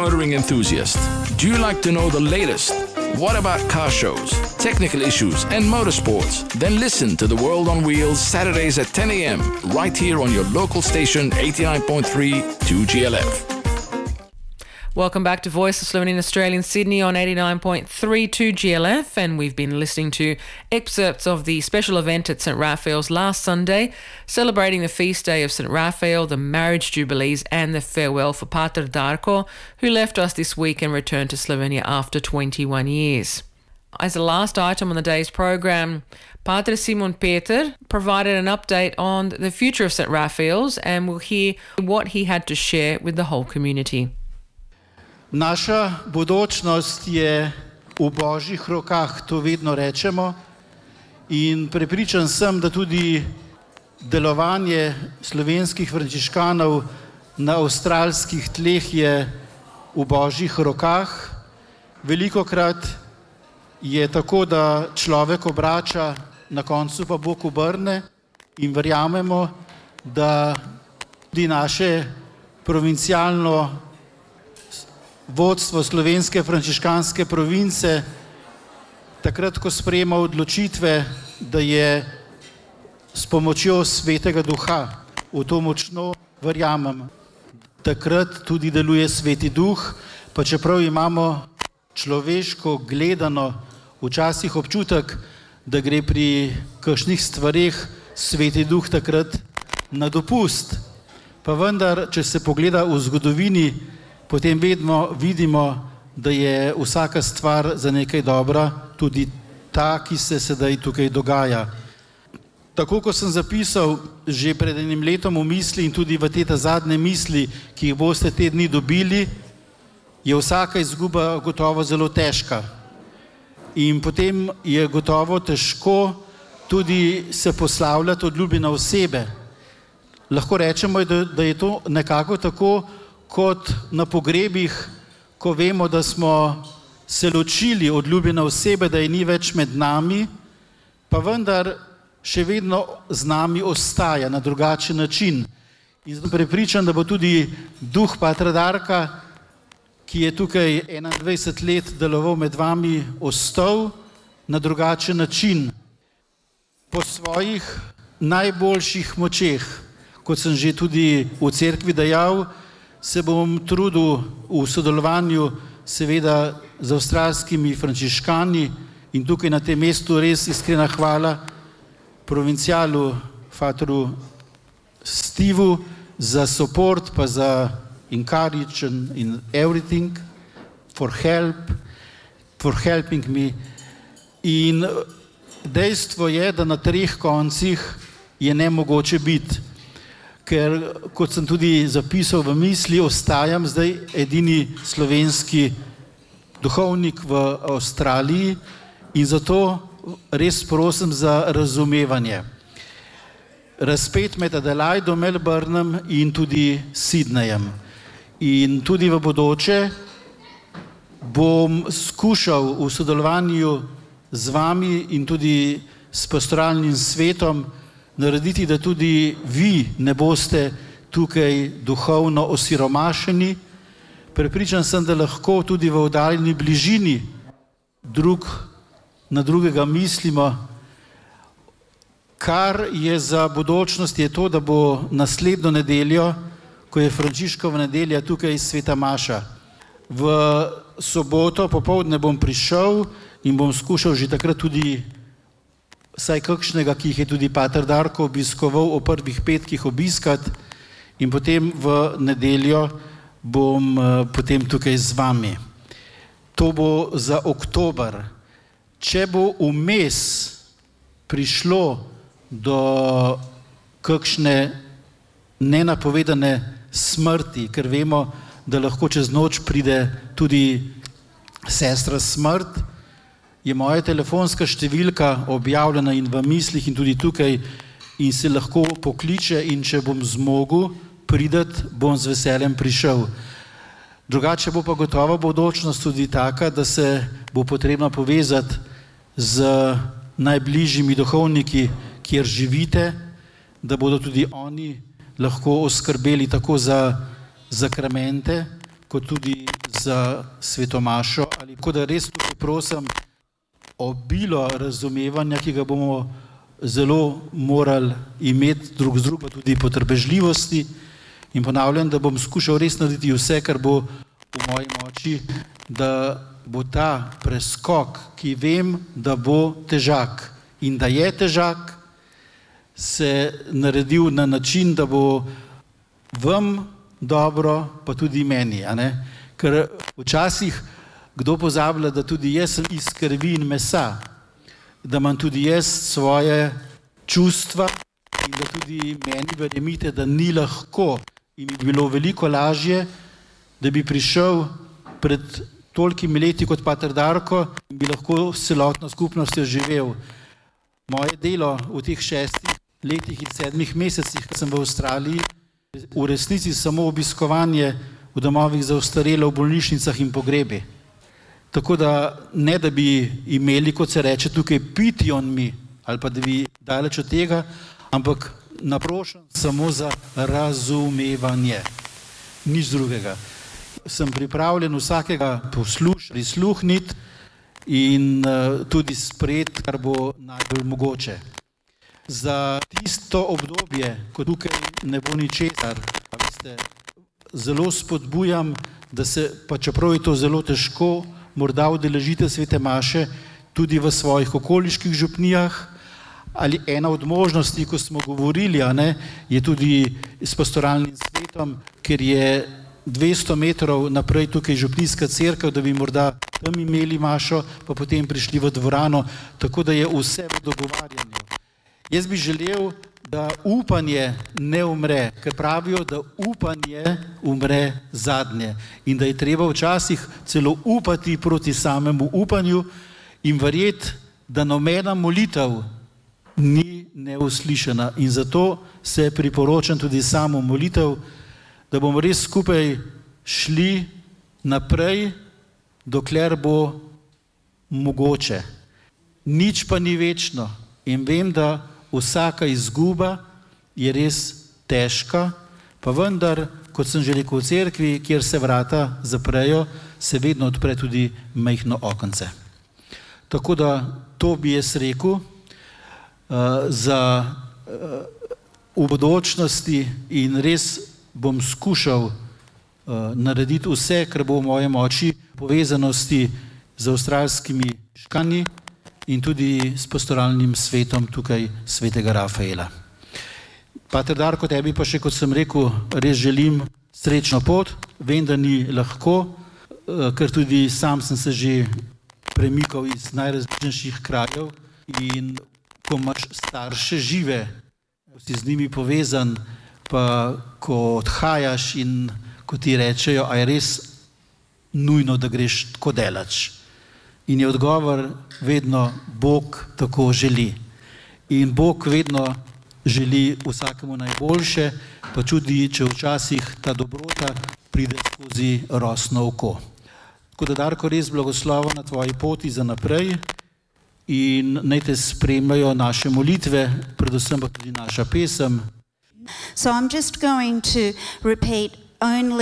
motoring enthusiast? Do you like to know the latest? What about car shows, technical issues and motorsports? Then listen to The World on Wheels Saturdays at 10 a.m. right here on your local station 89.3 2GLF. Welcome back to Voice of Slovenian Australia in Sydney on 89.3 2GLF, and we've been listening to excerpts of the special event at St Raphael's last Sunday, celebrating the feast day of St Raphael, the marriage jubilees and the farewell for Pater Darko, who left us this week and returned to Slovenia after 21 years. As the last item on the day's program, Pater Simon Peter provided an update on the future of St Raphael's, and we'll hear what he had to share with the whole community. Naša bodočnost je v Božjih rokah, to vedno rečemo, in prepričan sem, da tudi delovanje slovenskih frančiškanov na avstralskih tleh je v Božjih rokah. Velikokrat je tako, da človek obrača, na koncu pa Bog obrne, in verjamemo, da tudi naše provincialno vodstvo slovenske frančiškanske province takrat, ko sprejema odločitve, da je s pomočjo Svetega Duha, v to močno verjamem. Takrat tudi deluje Sveti Duh, pa čeprav imamo človeško gledano včasih občutek, da gre pri kakšnih stvareh Sveti Duh takrat na dopust. Pa vendar, če se pogleda v zgodovini, potem vedno vidimo, da je vsaka stvar za nekaj dobra, tudi ta, ki se sedaj tukaj dogaja. Tako, kot sem zapisal že pred enim letom v misli in tudi v te zadnje misli, ki jih boste te dni dobili, je vsaka izguba gotovo zelo težka. In potem je gotovo težko tudi se poslavljati od ljubljene osebe. Lahko rečemo, da je to nekako tako, kot na pogrebih, ko vemo, da smo se ločili od ljubljene osebe, da je ni več med nami, pa vendar še vedno z nami ostaja na drugačen način. In sem prepričan, da bo tudi duh Patra Darka, ki je tukaj 21 let deloval med vami, ostal na drugačen način. Po svojih najboljših močeh, kot sem že tudi v cerkvi dejal, se bom trudil v sodelovanju seveda z avstralskimi frančiškani, in tukaj na tem mestu res iskrena hvala provincialu Fatru Stevu za support, pa za encourage in everything, for helping me. In dejstvo je, da na treh koncih je nemogoče biti. Ker, kot sem tudi zapisal v misli, ostajam zdaj edini slovenski duhovnik v Avstraliji in zato res prosim za razumevanje. Razpet med Adelaidom, Melbournem in tudi Sydneyjem. In tudi v bodoče bom skušal v sodelovanju z vami in tudi s pastoralnim svetom narediti, da tudi vi ne boste tukaj duhovno osiromašeni. Prepričan sem, da lahko tudi v oddaljeni bližini drug na drugega mislimo. Kar je za budućnost je to, da bo naslednjo nedeljo, ko je Frančiškova nedelja, tukaj sveta maša. V soboto popoldne bom prišel in bom skušal že takrat tudi vsaj kakšnega, ki jih je tudi Pater Darko obiskoval, o prvih petkih obiskati, in potem v nedeljo bom potem tukaj z vami. To bo za oktober. Če bo vmes prišlo do kakšne nenapovedane smrti, ker vemo, da lahko čez noč pride tudi sestra smrt, je moja telefonska številka objavljena in v mislih in tudi tukaj in se lahko pokliče, in če bom zmogel prideti, bom z veseljem prišel. Drugače bo pa gotovo bodočnost tudi taka, da se bo potrebno povezati z najbližjimi duhovniki, kjer živite, da bodo tudi oni lahko oskrbeli tako za zakramente, kot tudi za svetomašo. Tako da res tukaj prosim obilo razumevanja, ki ga bomo zelo morali imeti drug z drugim, tudi potrpežljivosti. In ponavljam, da bom skušal res narediti vse, kar bo v moji moči, da bo ta preskok, ki vem, da bo težak in da je težak, se naredil na način, da bo vam dobro, pa tudi meni. Ker včasih kdo pozablja, da tudi jaz sem iz krvi in mesa, da imam tudi jaz svoje čustva in da tudi meni verjemite, da ni lahko in bi bilo veliko lažje, da bi prišel pred tolikimi leti kot pater Darko in bi lahko s celotno skupnostjo živel. Moje delo v teh 6 letih in 7 mesecih, ko sem v Avstraliji, v resnici samo obiskovanje v domovih za ostarele, v bolnišnicah in pogrebi. Tako da ne, da bi imeli, kot se reče tukaj, pity on me, ali pa da bi daleč od tega, ampak naprošam samo za razumevanje, nič drugega. Sem pripravljen vsakega prisluhniti in tudi sprejeti, kar bo najbolj mogoče. Za tisto obdobje, ko tukaj ne bo ničesar, zelo spodbujam, da se, pa čeprav je to zelo težko, morda udeležite svete maše tudi v svojih okoliških župnijah, ali ena od možnosti, ko smo govorili, je tudi s pastoralnim svetom, ker je 200 metrov naprej tukaj župnijska cerkev, da bi morda tam imeli mašo, pa potem prišli v dvorano, tako da je vse v dogovarjanju. Jaz bi želel, da upanje ne umre, ker pravijo, da upanje umre zadnje in da je treba včasih celo upati proti samemu upanju in verjeti, da nobena molitev ni neuslišana. In zato se priporočam tudi samo molitev, da bomo res skupaj šli naprej, dokler bo mogoče. Nič pa ni večno in vem, da vsaka izguba je res težka, pa vendar, kot sem že rekel v cerkvi, kjer se vrata zaprejo, se vedno odpre tudi majhno okence. Tako da to bi jaz rekel za v bodočnosti in res bom skušal narediti vse, kar bo v moje moči, povezanosti z avstralskimi škanji in tudi s pastoralnim svetom tukaj svetega Rafaela. Pater Darko, tebi pa še, kot sem rekel, res želim srečno pot. Vem, da ni lahko, ker tudi sam sem se že premikal iz najrazličnejših krajev in ko imaš starše žive, ko si z njimi povezan, pa ko odhajaš in ko ti rečejo, a je res nujno, da greš tako daleč. In je odgovor vedno, Bog tako želi. In Bog vedno želi vsakemu najboljše, pa tudi, če včasih ta dobrota pride skozi rosno oko. Tako da, Darko, res blagoslovo na tvoji poti za naprej in naj te spremljajo naše molitve, predvsem pa tudi naša pesem. So I'm just going to repeat only